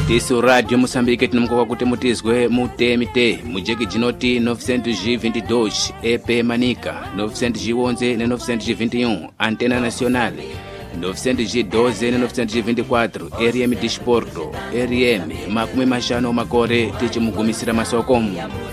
Tisu Radio Moçambique tinamukoka kuti mutizwe mute mujeki jinoti 922 EP Manica 911 e 921 Antena Nacional 912 e 924 RM Disporto RM makumi mashano makore tichimugumisira masokomu